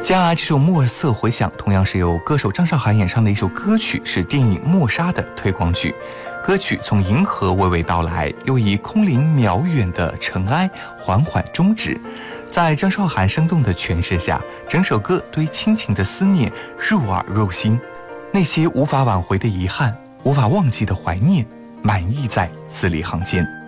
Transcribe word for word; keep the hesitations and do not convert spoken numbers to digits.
接下来这首《墨色回响》同样是由歌手张韶涵演唱的一首歌曲，是电影《默杀》的推广曲。歌曲从银河娓娓道来，又以空灵渺远的尘埃缓缓终止。在张韶涵生动的诠释下，整首歌对亲情的思念入耳入心，那些无法挽回的遗憾，无法忘记的怀念，满溢在字里行间。